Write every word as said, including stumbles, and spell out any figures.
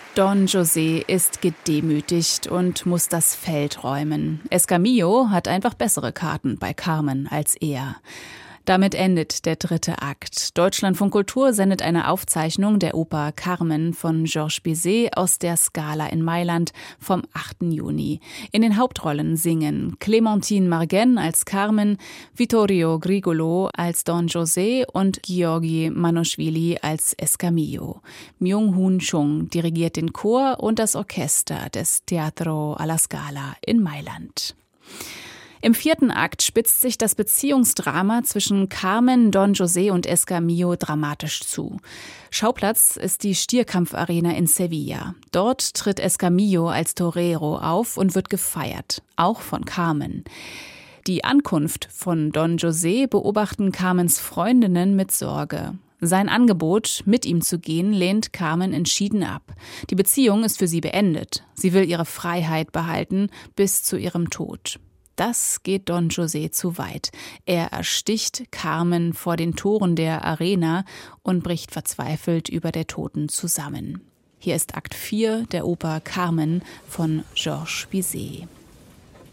Don José ist gedemütigt und muss das Feld räumen. Escamillo hat einfach bessere Karten bei Carmen als er. Damit endet der dritte Akt. Deutschlandfunk Kultur sendet eine Aufzeichnung der Oper Carmen von Georges Bizet aus der Scala in Mailand vom achten Juni. In den Hauptrollen singen Clémentine Marguenne als Carmen, Vittorio Grigolo als Don José und György Manoschwili als Escamillo. Myung-Hun Chung dirigiert den Chor und das Orchester des Teatro alla Scala in Mailand. Im vierten Akt spitzt sich das Beziehungsdrama zwischen Carmen, Don José und Escamillo dramatisch zu. Schauplatz ist die Stierkampfarena in Sevilla. Dort tritt Escamillo als Torero auf und wird gefeiert, auch von Carmen. Die Ankunft von Don José beobachten Carmens Freundinnen mit Sorge. Sein Angebot, mit ihm zu gehen, lehnt Carmen entschieden ab. Die Beziehung ist für sie beendet. Sie will ihre Freiheit behalten bis zu ihrem Tod. Das geht Don José zu weit. Er ersticht Carmen vor den Toren der Arena und bricht verzweifelt über der Toten zusammen. Hier ist Akt vier der Oper Carmen von Georges Bizet.